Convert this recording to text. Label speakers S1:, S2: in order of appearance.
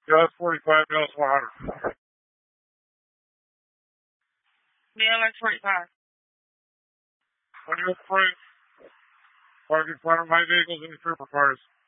S1: Yeah, that's 45 mils 100.
S2: Yeah, that's 45.
S1: When you approach, park in front of my vehicles and the trooper cars.